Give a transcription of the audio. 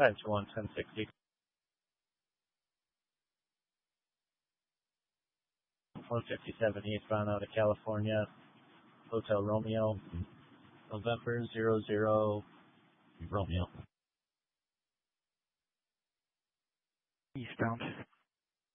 521 1060. 157 eastbound out of California, Hotel Romeo, November 00 Romeo. Eastbound.